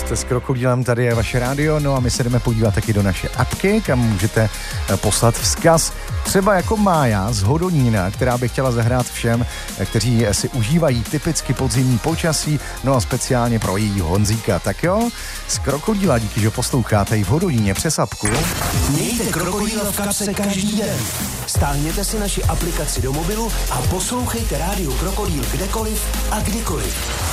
Jste s Krokodýlem, tady je vaše rádio, no a my se jdeme podívat taky do naše apky, kam můžete poslat vzkaz. Třeba jako Mája z Hodonína, která by chtěla zahrát všem, kteří si užívají typicky podzimní počasí, no a speciálně pro její Honzíka. Tak jo, z Krokodýla, díky, že posloucháte i v Hodoníně přes apku. Mějte Krokodýla v kapse každý den. Stáhněte si naši aplikaci do mobilu a poslouchejte rádio Krokodýl kdekoliv a kdykoliv.